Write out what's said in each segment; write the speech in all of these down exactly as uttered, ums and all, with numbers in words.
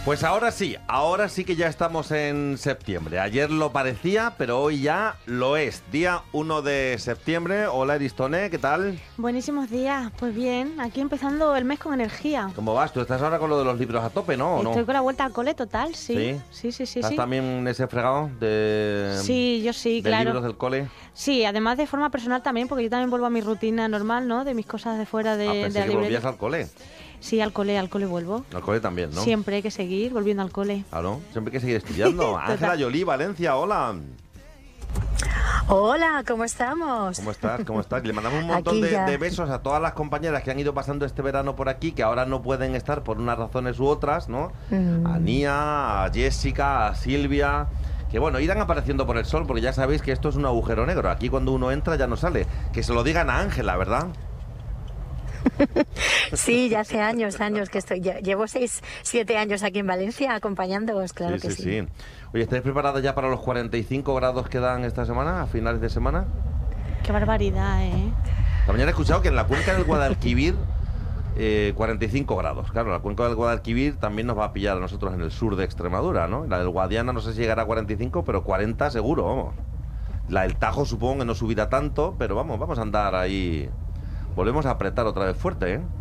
Pues ahora sí, ahora sí que ya estamos en septiembre. Ayer lo parecía, pero hoy ya lo es. Día uno de septiembre. Hola, Aristone, ¿qué tal? Buenísimos días. Pues bien, aquí empezando el mes con energía. ¿Cómo vas? Tú estás ahora con lo de los libros a tope, ¿no? ¿O no? Estoy con la vuelta al cole total, sí. ¿Sí? Sí, sí, sí. ¿Estás sí. también ese fregado de, sí, yo sí, de claro. libros del cole? Sí, además de forma personal también, porque yo también vuelvo a mi rutina normal, ¿no? De mis cosas de fuera de, Ah, de pensé la que librería. volvías al cole. Sí, al cole, al cole vuelvo. Al cole también, ¿no? Siempre hay que seguir volviendo al cole. Claro, siempre hay que seguir estudiando. Ángela Yolí, Valencia, hola. Hola, ¿cómo estamos? ¿Cómo estás? ¿Cómo estás? Le mandamos un montón de, de besos a todas las compañeras que han ido pasando este verano por aquí, que ahora no pueden estar por unas razones u otras, ¿no? Mm. A Nia, a Jessica, a Silvia, que bueno, irán apareciendo por el sol, porque ya sabéis que esto es un agujero negro. Aquí cuando uno entra ya no sale. Que se lo digan a Ángela, ¿verdad? Sí, ya hace años, años que estoy. Llevo seis, siete años aquí en Valencia acompañándoos, claro sí, que sí. sí. sí. Oye, ¿estáis preparadas ya para los cuarenta y cinco grados que dan esta semana, a finales de semana? Qué barbaridad, ¿eh? Esta mañana he escuchado que en la cuenca del Guadalquivir, eh, cuarenta y cinco grados. Claro, la cuenca del Guadalquivir también nos va a pillar a nosotros en el sur de Extremadura, ¿no? La del Guadiana no sé si llegará a cuarenta y cinco, pero cuarenta seguro, vamos. La del Tajo supongo que no subirá tanto, pero vamos, vamos a andar ahí. Volvemos a apretar otra vez fuerte, ¿eh?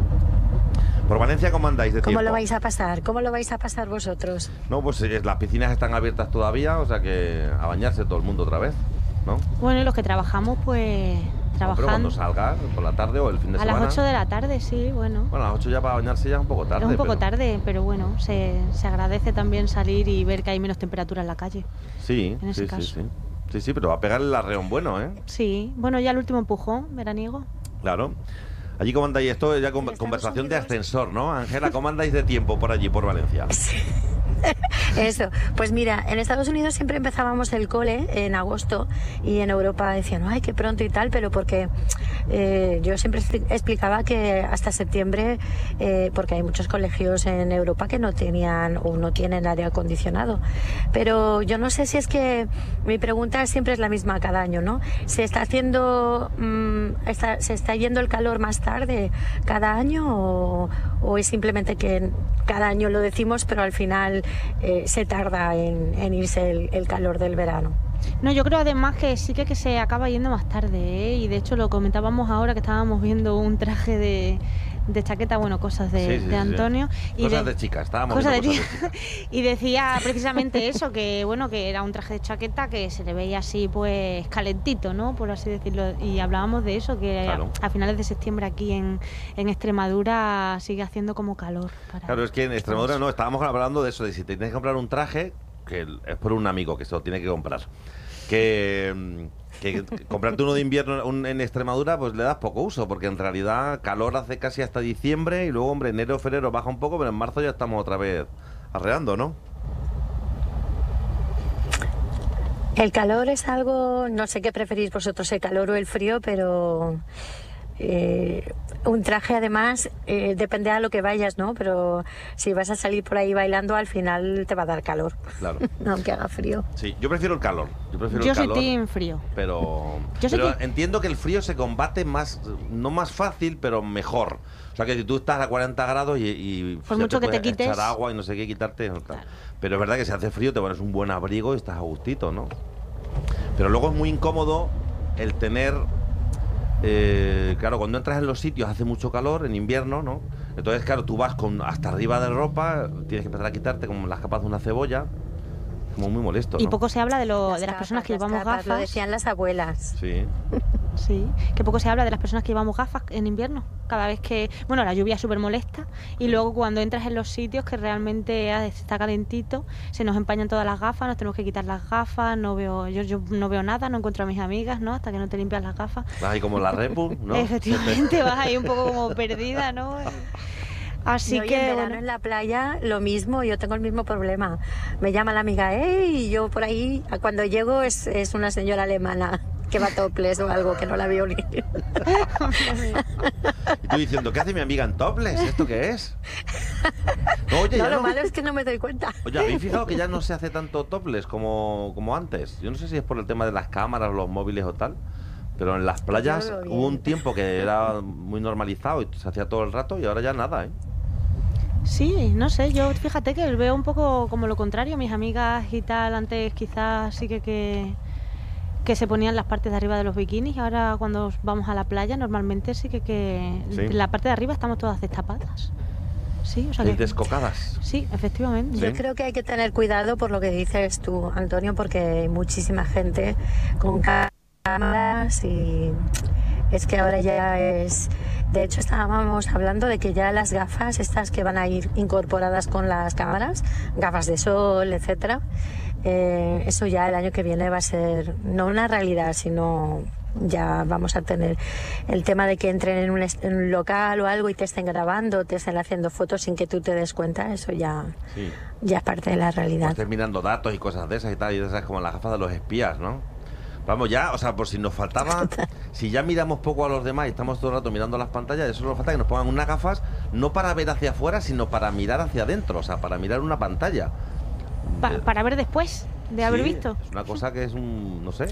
Por Valencia, ¿cómo andáis de tiempo? ¿Cómo lo vais a pasar? ¿Cómo lo vais a pasar vosotros? No, pues eh, las piscinas están abiertas todavía, o sea que a bañarse todo el mundo otra vez, ¿no? Bueno, y los que trabajamos, pues trabajando. Pero cuando salgas, por la tarde o el fin de a semana. A las ocho de la tarde, sí, bueno. Bueno, a las ocho ya para bañarse ya es un poco tarde. Es un poco pero... tarde, pero bueno, se, se agradece también salir y ver que hay menos temperatura en la calle. Sí, en ese sí, caso. sí, sí. Sí, sí, pero va a pegar el arreón bueno, ¿eh? Sí, bueno, ya el último empujón veraniego. Claro. Allí, ¿cómo andáis? Esto ya con, conversación de ascensor, ¿no? Ángela, ¿cómo andáis de tiempo por allí, por Valencia? Sí. Eso, pues mira, en Estados Unidos siempre empezábamos el cole en agosto y en Europa decían, ay, qué pronto y tal, pero porque eh, yo siempre explicaba que hasta septiembre, eh, porque hay muchos colegios en Europa que no tenían o no tienen aire acondicionado, pero yo no sé si es que mi pregunta siempre es la misma cada año, ¿no? ¿Se está haciendo, mmm, está, se está yendo el calor más tarde cada año o, o es simplemente que cada año lo decimos, pero al final eh, se tarda en, en irse el, el calor del verano? No, yo creo además que sí que, que se acaba yendo más tarde, ¿eh? Y de hecho lo comentábamos ahora que estábamos viendo un traje de, de chaqueta, bueno, cosas de, sí, sí, de Antonio. Sí. Y cosas de, de chicas, estábamos cosas viendo de cosas de chicas. Y decía precisamente eso, que bueno, que era un traje de chaqueta que se le veía así pues calentito, ¿no? Por así decirlo. Y hablábamos de eso, que claro. a, a finales de septiembre aquí en, en Extremadura sigue haciendo como calor. Para, claro, es que en Extremadura no, estábamos hablando de eso, de si te tienes que comprar un traje, que es por un amigo que se lo tiene que comprar. Que, que comprarte uno de invierno un, en Extremadura pues le das poco uso, porque en realidad calor hace casi hasta diciembre y luego, hombre, enero, febrero baja un poco, pero en marzo ya estamos otra vez arreando, ¿no? El calor es algo, no sé qué preferís vosotros, el calor o el frío, pero... Eh, un traje además eh, depende a lo que vayas, ¿no? Pero si vas a salir por ahí bailando, al final te va a dar calor. Claro. Aunque haga frío. Sí, yo prefiero el calor. Yo prefiero yo el calor. soy team frío. Pero, yo pero que... entiendo que el frío se combate más, no más fácil, pero mejor. O sea, que si tú estás a cuarenta grados y, y por mucho te que te quites echar agua y no sé qué quitarte. Claro. Pero es verdad que si hace frío te pones un buen abrigo y estás a gustito, ¿no? Pero luego es muy incómodo el tener... Eh, claro, cuando entras en los sitios hace mucho calor, en invierno, ¿no? Entonces, claro, tú vas con hasta arriba de ropa, tienes que empezar a quitarte como las capas de una cebolla, como muy molesto, ¿no? Y poco se habla de, lo, las de las capas, personas que las llevamos capas, gafas. Lo decían las abuelas. Sí. Sí, que poco se habla de las personas que llevamos gafas en invierno. Cada vez que, bueno, la lluvia es súper molesta y luego cuando entras en los sitios que realmente está calentito, se nos empañan todas las gafas, nos tenemos que quitar las gafas, no veo, yo, yo no veo nada, no encuentro a mis amigas, ¿no? Hasta que no te limpias las gafas. Vas ahí como la repu, ¿no? Efectivamente, vas ahí un poco como perdida, ¿no? Así no, que en verano bueno. En la playa lo mismo, yo tengo el mismo problema. Me llama la amiga, ¡ey! Y yo por ahí, cuando llego es, es una señora alemana que va topless o algo que no la veo ni. Y tú diciendo, ¿qué hace mi amiga en topless? ¿Esto qué es? No, oye, no, ya lo no... malo es que no me doy cuenta. Oye, ¿habéis fijado que ya no se hace tanto topless como, como antes? Yo no sé si es por el tema de las cámaras, los móviles o tal, pero en las playas hubo un tiempo que era muy normalizado y se hacía todo el rato y ahora ya nada, ¿eh? Sí, no sé, yo fíjate que veo un poco como lo contrario. Mis amigas y tal, antes quizás sí que, que, que se ponían las partes de arriba de los bikinis. Ahora cuando vamos a la playa normalmente sí que, que Sí. en la parte de arriba estamos todas destapadas. Sí, o sea Y que... descocadas. Sí, efectivamente. Sí. Yo creo que hay que tener cuidado por lo que dices tú, Antonio, porque hay muchísima gente con cámaras y es que ahora ya es... De hecho, estábamos hablando de que ya las gafas, estas que van a ir incorporadas con las cámaras, gafas de sol, etcétera, eh, eso ya el año que viene va a ser no una realidad, sino ya vamos a tener el tema de que entren en un, est- en un local o algo y te estén grabando, te estén haciendo fotos sin que tú te des cuenta, eso ya, Sí. ya es parte de la O realidad. estés mirando datos y cosas de esas y tal, y de esas como las gafas de los espías, ¿no? Vamos ya, o sea, por si nos faltaba, si ya miramos poco a los demás y estamos todo el rato mirando las pantallas, eso nos falta que nos pongan unas gafas no para ver hacia afuera, sino para mirar hacia adentro, o sea, para mirar una pantalla. Pa- para ver después de haber Sí, visto. Es una cosa que es un, no sé.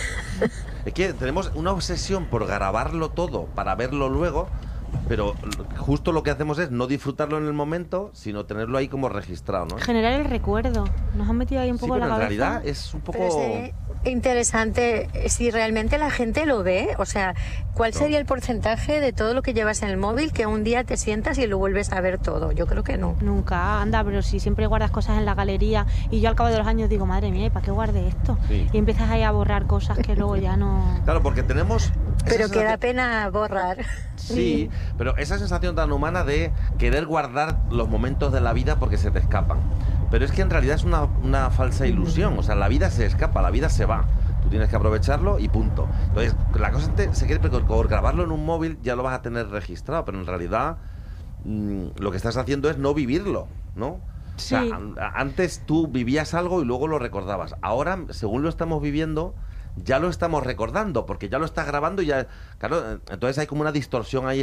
Es que tenemos una obsesión por grabarlo todo para verlo luego, pero justo lo que hacemos es no disfrutarlo en el momento, sino tenerlo ahí como registrado, ¿no? Generar el recuerdo. Nos han metido ahí un Sí, poco pero la en cabeza. realidad es un poco... Pero sería interesante si realmente la gente lo ve, o sea, ¿cuál No. sería el porcentaje de todo lo que llevas en el móvil que un día te sientas y lo vuelves a ver todo? Yo creo que no. Nunca, anda, pero si siempre guardas cosas en la galería y yo al cabo de los años digo, madre mía, ¿y para qué guarde esto? Sí. Y empiezas ahí a borrar cosas que luego ya no... Claro, porque tenemos... esa Pero que da sensación- pena borrar. Sí, pero esa sensación tan humana de querer guardar los momentos de la vida porque se te escapan. Pero es que en realidad es una, una falsa ilusión. O sea, la vida se escapa, la vida se va. Tú tienes que aprovecharlo y punto. Entonces, la cosa te- se quiere por, por grabarlo en un móvil ya lo vas a tener registrado, pero en realidad mm, lo que estás haciendo es no vivirlo, ¿no? O sea, Sí. an- antes tú vivías algo y luego lo recordabas. Ahora, según lo estamos viviendo, ya lo estamos recordando, porque ya lo estás grabando y ya... Claro, entonces hay como una distorsión ahí